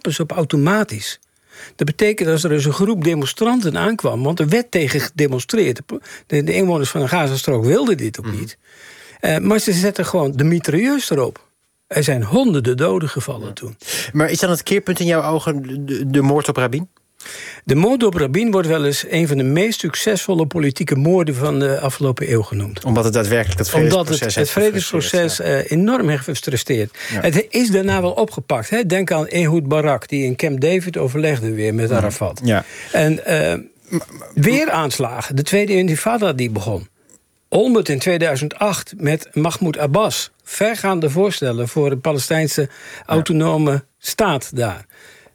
wapens op automatisch. Dat betekent dat als er dus een groep demonstranten aankwam, want er werd tegen gedemonstreerd. De inwoners van de Gazastrook wilden dit ook niet. Maar ze zetten gewoon de mitrailleurs erop. Er zijn honderden doden gevallen toen. Maar is dan het keerpunt in jouw ogen de moord op Rabin? De moord op Rabin wordt wel eens een van de meest succesvolle politieke moorden van de afgelopen eeuw genoemd. Omdat het daadwerkelijk het vredesproces enorm heeft gefrustreerd. Ja. Het is daarna wel opgepakt. Hè? Denk aan Ehud Barak, die in Camp David overlegde weer met Arafat. Ja. En weer aanslagen. De tweede intifada die begon. Olmert in 2008 met Mahmoud Abbas. Vergaande voorstellen voor een Palestijnse autonome staat daar.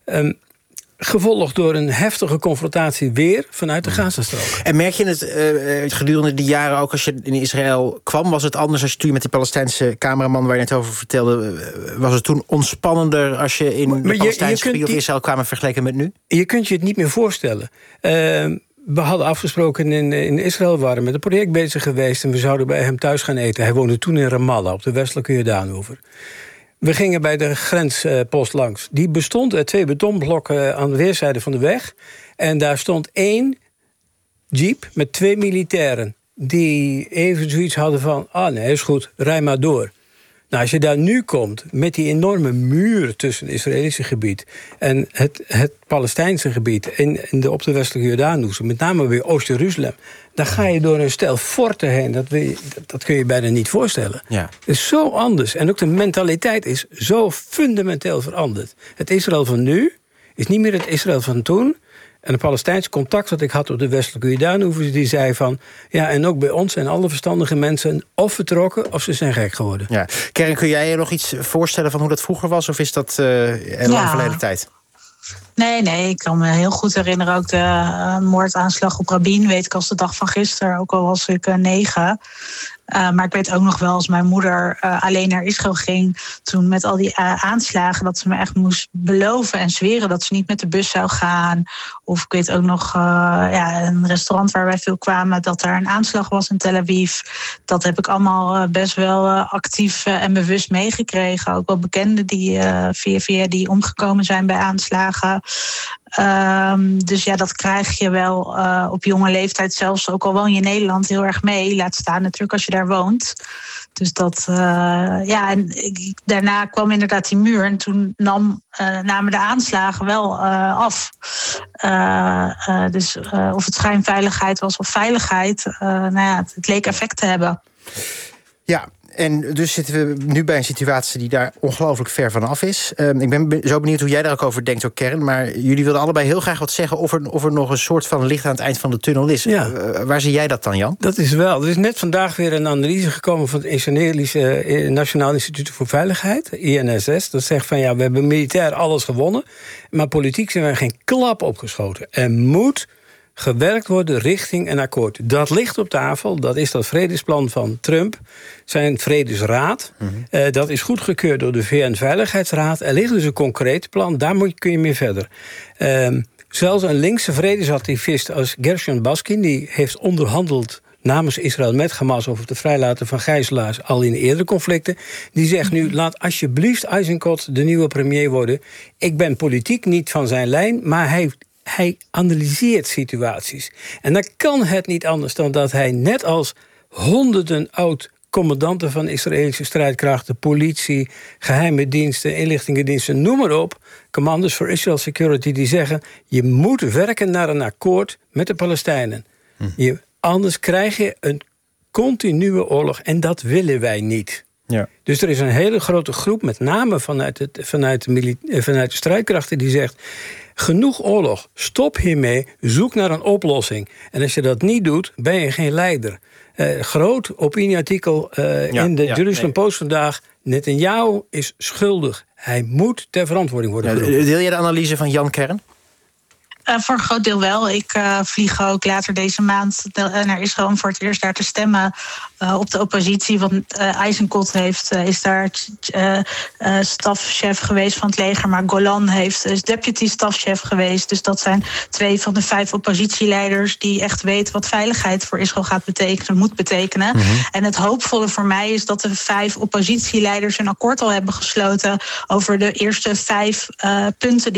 Gevolgd door een heftige confrontatie weer vanuit de Gazastrook. En merk je het gedurende die jaren ook als je in Israël kwam? Was het anders als je toen met die Palestijnse cameraman waar je net over vertelde? Was het toen ontspannender als je in de Palestijnse gebied of Israël kwam vergeleken met nu? Je kunt je het niet meer voorstellen. We hadden afgesproken in Israël, we waren met een project bezig geweest en we zouden bij hem thuis gaan eten. Hij woonde toen in Ramallah op de westelijke Jordaanoever. We gingen bij de grenspost langs. Die bestond uit 2 betonblokken aan de weerszijden van de weg. En daar stond 1 jeep met 2 militairen. Die even zoiets hadden van, nee, is goed, rij maar door. Nou, als je daar nu komt met die enorme muur tussen het Israëlische gebied en het Palestijnse gebied op de westelijke Jordaanoever, met name weer Oost-Jeruzalem, dan ga je door een stel forten heen. Dat kun je bijna niet voorstellen. Ja. Het is zo anders. En ook de mentaliteit is zo fundamenteel veranderd. Het Israël van nu is niet meer het Israël van toen. En het Palestijnse contact dat ik had op de westelijke Jordaanoever, die zei van, ja, en ook bij ons zijn alle verstandige mensen of vertrokken of ze zijn gek geworden. Ja. Karen, kun jij je nog iets voorstellen van hoe dat vroeger was? Of is dat een lang verleden tijd? Nee, ik kan me heel goed herinneren ook de moordaanslag op Rabin, weet ik als de dag van gisteren, ook al was ik 9. Maar ik weet ook nog wel als mijn moeder alleen naar Israël ging, toen met al die aanslagen, dat ze me echt moest beloven en zweren dat ze niet met de bus zou gaan. Of ik weet ook nog een restaurant waar wij veel kwamen, dat er een aanslag was in Tel Aviv. Dat heb ik allemaal best wel actief en bewust meegekregen. Ook wel bekenden die via die omgekomen zijn bij aanslagen. Dus ja, dat krijg je wel op jonge leeftijd, zelfs ook al woon je in Nederland, heel erg mee. Laat staan natuurlijk als je daar woont. Dus dat, en daarna kwam inderdaad die muur en toen namen de aanslagen wel af. Dus of het schijnveiligheid was of veiligheid, het leek effect te hebben. Ja. En dus zitten we nu bij een situatie die daar ongelooflijk ver vanaf is. Ik ben zo benieuwd hoe jij daar ook over denkt, ook Karen. Maar jullie wilden allebei heel graag wat zeggen of er nog een soort van licht aan het eind van de tunnel is. Ja. Waar zie jij dat dan, Jan? Dat is wel. Er is net vandaag weer een analyse gekomen van het Israëlische Nationaal Instituut voor Veiligheid, INSS. Dat zegt van we hebben militair alles gewonnen, maar politiek zijn we geen klap opgeschoten. Er moet gewerkt worden richting een akkoord. Dat ligt op tafel, dat is dat vredesplan van Trump, zijn vredesraad. Mm-hmm. Dat is goedgekeurd door de VN-veiligheidsraad. Er ligt dus een concreet plan, daar kun je mee verder. Zelfs een linkse vredesactivist als Gershon Baskin, die heeft onderhandeld namens Israël met Hamas over het vrijlaten van gijzelaars al in eerdere conflicten. Die zegt nu, laat alsjeblieft Eisenkot de nieuwe premier worden. Ik ben politiek niet van zijn lijn, maar hij analyseert situaties. En dan kan het niet anders dan dat hij, net als honderden oud-commandanten van Israëlische strijdkrachten, politie, geheime diensten, inlichtingendiensten, noem maar op, Commanders for Israel Security, die zeggen, je moet werken naar een akkoord met de Palestijnen. Anders krijg je een continue oorlog en dat willen wij niet. Ja. Dus er is een hele grote groep, met name vanuit de strijdkrachten, die zegt, genoeg oorlog, stop hiermee, zoek naar een oplossing. En als je dat niet doet, ben je geen leider. Groot opinieartikel in de Jerusalem Post vandaag. Netanyahu is schuldig. Hij moet ter verantwoording worden geroepen. Deel je de analyse van Jan Kern? Voor een groot deel wel. Ik vlieg ook later deze maand naar Israël om voor het eerst daar te stemmen op de oppositie. Want Eisenkot is daar stafchef geweest van het leger. Maar Golan is deputy stafchef geweest. Dus dat zijn 2 van de 5 oppositieleiders die echt weten wat veiligheid voor Israël moet betekenen. Mm-hmm. En het hoopvolle voor mij is dat de 5 oppositieleiders een akkoord al hebben gesloten over de eerste 5 punten